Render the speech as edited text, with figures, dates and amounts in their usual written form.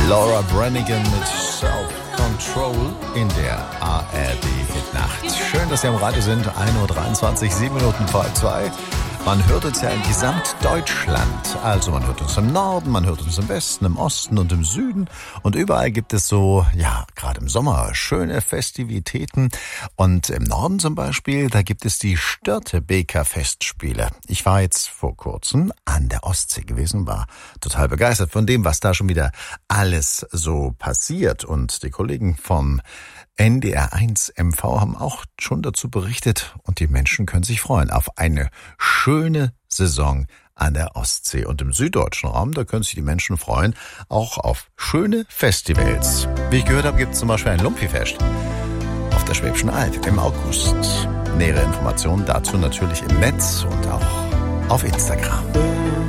Laura Branigan mit Self-Control in der ARD-Hitnacht. Schön, dass Sie am Radio sind. 1.23 Uhr, 7 Minuten vor 2. Man hört uns ja in Gesamtdeutschland. Also man hört uns im Norden, man hört uns im Westen, im Osten und im Süden. Und überall gibt es so, ja, gerade im Sommer schöne Festivitäten. Und im Norden zum Beispiel, da gibt es die Störtebeker-Festspiele. Ich war jetzt vor kurzem an der Ostsee gewesen, war total begeistert von dem, was da schon wieder alles so passiert. Und die Kollegen vom NDR1 MV haben auch schon dazu berichtet und die Menschen können sich freuen auf eine schöne Saison an der Ostsee. Und im süddeutschen Raum, da können sich die Menschen freuen, auch auf schöne Festivals. Wie ich gehört habe, gibt es zum Beispiel ein Lumpifest auf der Schwäbischen Alb im August. Nähere Informationen dazu natürlich im Netz und auch auf Instagram.